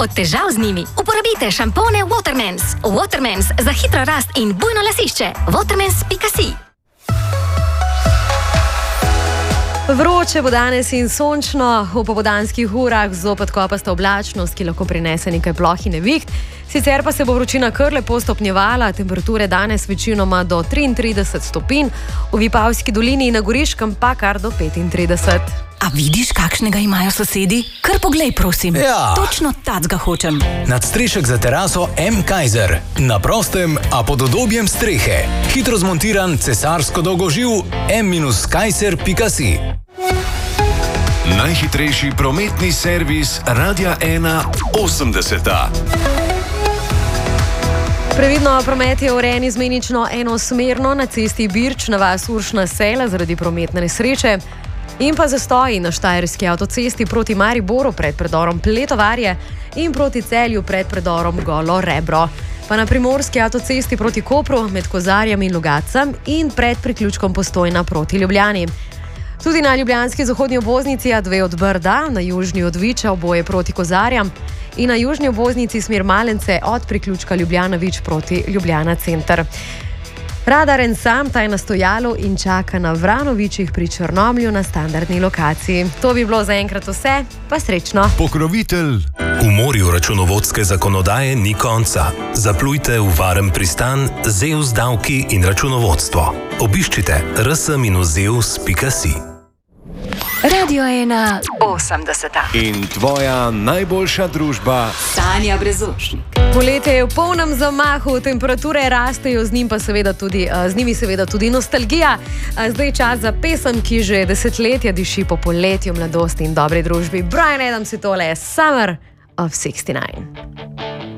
od težav z njimi. Uporabite šampone Watermans. Watermans za hitro rast in bujno lasišče. Watermans.si. Vroče bo danes in sončno, v popoldanskih urah zopet kopasta oblačnost, ki lahko prinese nekaj ploh in neviht. Sicer pa se bo vročina kar lepo stopnjevala, temperature danes večinoma do 33 stopinj, v Vipavski dolini in na Goriškem pa kar do 35. A vidiš, kakšnega imajo sosedi? Kar poglej, prosim. Ja. Točno tacga hočem. Nadstrešek za teraso M. Kaiser. Na prostem, a pod udobjem strehe. Hitro zmontiran cesarsko dolgoživ m-kaiser.si. Najhitrejši prometni servis Radia 1 80. Previdno, promet je urejen izmenično enosmerno na cesti Birč na vas Uršna Sela zaradi prometne nesreče in pa zastoji na Štajerski avtocesti proti Mariboru pred predorom Pletovarje in proti Celju pred predorom Golo Rebro. Pa na Primorski avtocesti proti Kopru med Kozarjem in Logacem in pred priključkom Postojna proti Ljubljani. Tudi na ljubljanski zahodni obvoznici A2 od Brda, na južni od Viča oboje proti Kozarjam in na južni obvoznici smer Malence od priključka Ljubljana-Vič proti Ljubljana center. Radar en sam taj na stojalu in čaka na Vranovičih pri Črnomlju na standardni lokaciji. To bi bilo zaenkrat vse, pa srečno. Pokrovitelj. V morju računovodske zakonodaje ni konca. Zaplujte v varen pristan Zeus davki in računovodstvo. Obiščite rs-zeus.si. Radio 1 80. In tvoja najboljša družba. Tanja Brezošnik. Poletje je v polnem zamahu, temperature rastejo, z njimi seveda tudi nostalgija. Zdaj čas za pesem, ki že desetletja diši po poletju, mladosti in dobri družbi. Bryan Adams je tole, Summer of 69.